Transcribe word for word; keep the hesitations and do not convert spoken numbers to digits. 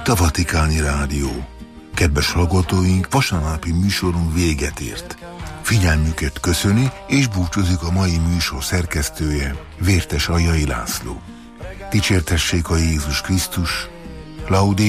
Itt a Vatikáni Rádió. Kedves hallgatóink, vasárnapi műsorunk véget ért. Figyelmüket köszöni és búcsúzik a mai műsor szerkesztője, Vértes Aljai László. Dicsértessék a Jézus Krisztus, Laudé